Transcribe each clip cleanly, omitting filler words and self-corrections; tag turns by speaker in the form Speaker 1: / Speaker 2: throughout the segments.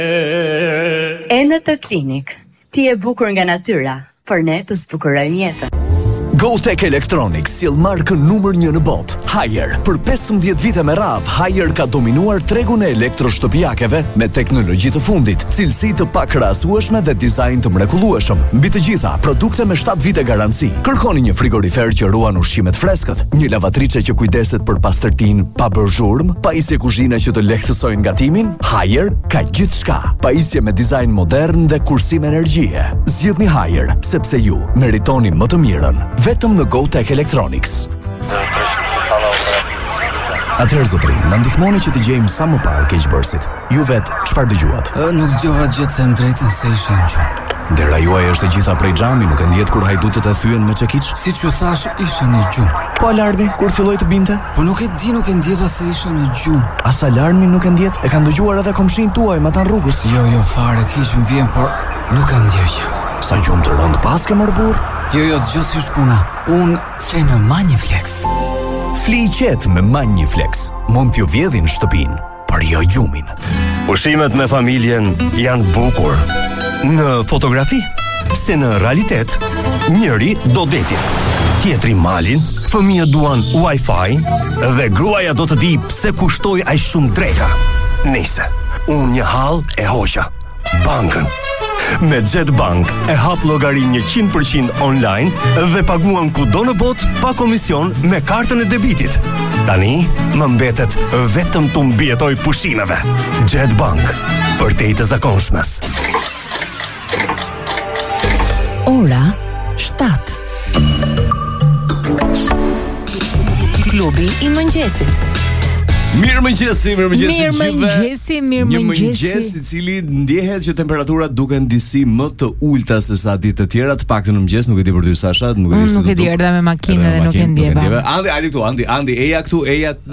Speaker 1: Enet Clinic. Ti e bukur nga natyra, por ne të zbukurojmë jetën.
Speaker 2: GoTech Electronics sjell markën numër 1 në botë, Haier. Për 15 vite me radhë, Haier ka dominuar tregun e elektroshtëpiakeve me teknologji të fundit, cilësi të pakrahasueshme dhe dizajn të mrekullueshëm. Mbi të gjitha, produkte me 7 vite garanci. Kërkoni një frigorifer që ruan ushqimet freskët, një lavatriçe që kujdeset për pastërtinë pa bërë zhurmë, pajisje kuzhine që të lehtësojnë gatimin. Haier ka gjithçka. Pajisje me dizajn modern dhe kursim energjie. Zgjidhni Haier, sepse ju meritoni më të mirën. Vetëm në GoTech Electronics. Atëherë zotrin, na ndihmoni që të gjejmë sa më parë keqbërësit. Ju vet, çfarë dëgjuat?
Speaker 3: Nuk dëgjova gjë të them drejtën se isha në gjumë.
Speaker 2: Dera juaj është e gjitha prej xhami, nuk e ndjet kur hajdutët e thyen me çekiç?
Speaker 3: Siç u thash, isha në gjumë.
Speaker 2: Po alarmi, kur filloi të binte?
Speaker 3: Po nuk e di, nuk e ndjeva se isha në gjumë.
Speaker 2: As alarmi nuk e ndjet? E kanë dëgjuar edhe komshin tuaj, ma tan rrugës.
Speaker 3: Jo, fare, kish më vjen, por nuk kam ndjer gjë.
Speaker 2: Sa gjumë të rënd pas ke mor burr?
Speaker 3: Jo, dëgjoj si është puna. Unë flej në Magniflex.
Speaker 2: Fli qetë me Magniflex. Mund t'ju vjedhin shtëpinë, por jo gjumin.
Speaker 4: Ushimet me familjen janë bukur në fotografi, se në realitet njëri do detin, tjetri malin, fëmijët duan Wi-Fi dhe gruaja do të di pse kushtoi aq shumë dreka. Nice, unë një hall e hoqa bankën. Me Jetbank e hap llogarinë 100% online dhe paguan kudo në botë pa komision me kartën e debitit. Tani më mbetet vetëm të mbijetoj pushimeve. Jetbank, për te i të zakonshmes.
Speaker 1: Ora 7. Klubi i mëngjesit.
Speaker 2: Mirëmëngjesi
Speaker 1: Mirëmëngjesi,
Speaker 2: i cili ndjehet që temperaturat duken disi më të ulta se sa ditë të tjera, të paktën në mëngjes, nuk e di për ty Sasha, nuk e di.
Speaker 5: Nuk e di erdha me makinë dhe nuk e ndjeva.
Speaker 2: Andi, eja këtu,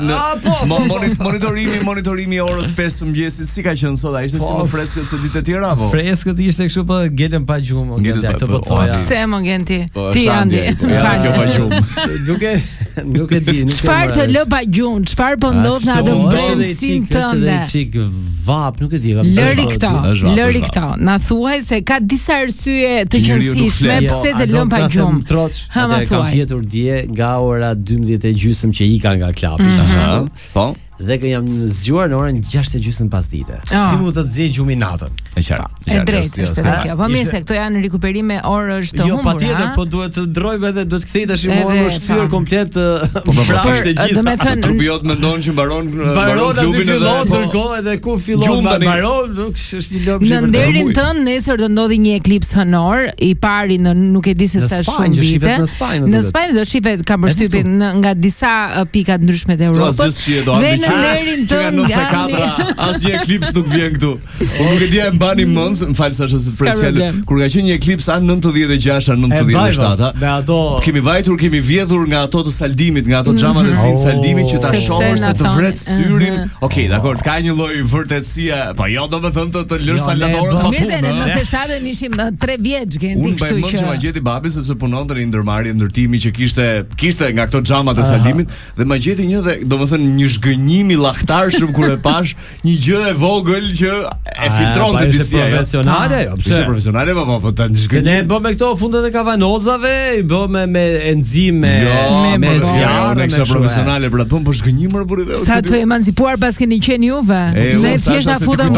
Speaker 2: monitorimi e orës 5 të mëngjesit, si ka qenë sot? A ishte si më freskët se ditë të tjera apo?
Speaker 6: Freskët ishte kështu po gelen pa gjumë, këtë po thoja.
Speaker 5: Pse më gjen ti? Ti Andi.
Speaker 2: Kjo pa gjumë.
Speaker 6: Nuk e di,
Speaker 5: çfarë të lë pa gjumë? Çfarë po ndodh në atë brendësin tënde?
Speaker 6: Çik vap, nuk e di.
Speaker 5: Lëri këto. Na thuaj se ka disa arsye të qëndrueshme pse të lëm pa gjumë.
Speaker 6: Atë kam fjetur dje nga ora 12:30 që ika nga klapi.
Speaker 2: Po.
Speaker 6: Dhe që jam zgjuar në orën 6:30 pasdite. Si mund të zgjej gjumin natën?
Speaker 2: E qartë.
Speaker 5: E drejtë është edhe kjo. Po mirë se këto janë rikuperime orësh të humbura.
Speaker 6: Jo, patjetër, po duhet të ndrojmë edhe do të kthej tash më është kthyer komplet.
Speaker 2: Po ishte gjithë.
Speaker 5: Do të thënë
Speaker 2: trupi jot mendon që mbaron
Speaker 6: klubin edhe ndërkohë edhe ku fillon mbaron, nuk është një lëmë.
Speaker 5: Në nderin tënd nesër do ndodhi një eklips hënor, i pari në nuk e di se sa shumë vite. Në Spanjë do shihet ka përshtypjen nga disa pika të ndryshme të Europës. Në nderin tënd
Speaker 2: asgjë eklips nuk vjen këtu. Po nuk e di e mbani mend, më fal Sasha se pres fjalë. Kur ka qenë një eklips an 96 an 97.
Speaker 6: Me ato
Speaker 2: kemi vjedhur nga ato të saldimit, nga ato xhamat e saldimit që ta shohësh se të vret syrin. Okej, dakor, ka një lloj vërtetësie, po jo domethënë të lësh saldatorët pa punë.
Speaker 5: Në 97 ishim 3 vjeç gjenti, kështu që.
Speaker 2: Unë gjeti babi sepse punonte në ndërmarrje ndërtimi që kishte nga ato xhamat e saldimit dhe më gjeti një dhe domethënë një zgënjim i llahtarshëm kur e pash një gjë e vogël që e filtronte disi
Speaker 6: profesionale, jo,
Speaker 2: pse profesionale, po ta zgënjim.
Speaker 6: Ne bëm me këto fundet e kavanozave, i bëm me enzime,
Speaker 2: me zjarr, me profesionale, pra bëm po zgënjim për burrë.
Speaker 5: Sa të emancipuar pas keni qenë juve? Ne thjesht na futëm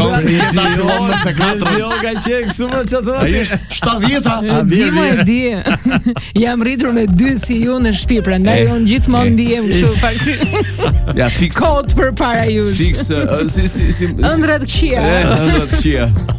Speaker 6: Jo, ka qenë kështu më çfarë?
Speaker 2: Ai është 70-a.
Speaker 5: E di. Jam rritur me 2 si ju në shtëpi, prandaj unë gjithmonë ndihem kështu pak.
Speaker 2: Ja, fix.
Speaker 5: Kot përpara jush.
Speaker 2: Fix, si.
Speaker 5: Ëndrat këqija.
Speaker 2: Ëndrat këqija.